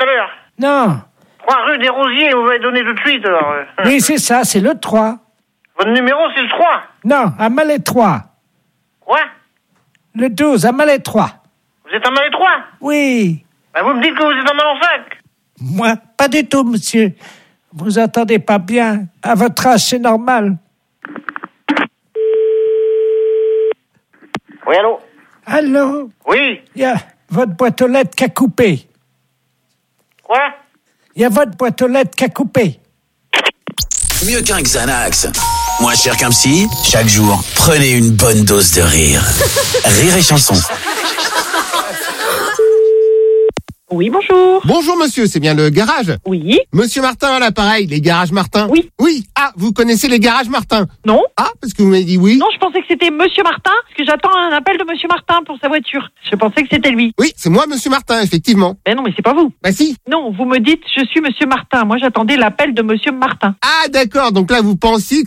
tout à l'heure. Non. 3 rue des Rosiers, vous m'avez donné tout de suite, alors. Oui, c'est ça, c'est le 3. Votre numéro, c'est le 3. Non, à Malétroit. Quoi? Le 12, à Malétroit. Vous êtes en Malétroit? Oui. Bah, vous me dites que vous êtes en Malensac. Moi, pas du tout, monsieur. Vous entendez pas bien. À votre âge, c'est normal. Oui, allô? Allô? Oui. Il y a votre boîte aux lettres qui a coupé. Quoi? Il y a votre boîte aux lettres qui a coupé. Mieux qu'un Xanax. Moins cher qu'un psy, chaque jour, prenez une bonne dose de rire. Rire et chanson. Oui, bonjour. Bonjour monsieur, c'est bien le garage? Oui. Monsieur Martin à l'appareil, les garages Martin? Oui. Oui. Ah, vous connaissez les garages Martin? Non. Ah, parce que vous m'avez dit oui? Non, je pensais que c'était Monsieur Martin, parce que j'attends un appel de Monsieur Martin pour sa voiture. Je pensais que c'était lui. Oui, c'est moi monsieur Martin, effectivement. Mais non, mais c'est pas vous. Bah si. Non, vous me dites je suis Monsieur Martin. Moi, j'attendais l'appel de Monsieur Martin. Ah d'accord, donc là vous pensiez que